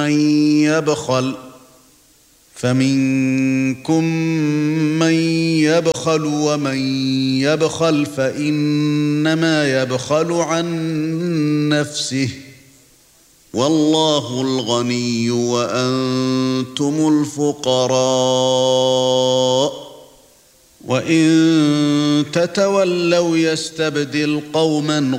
فمنكم من يبخل ومن يبخل فإنما يبخل عن نفسه والله الغني وأنتم الفقراء وإن تتولوا يستبدل قوما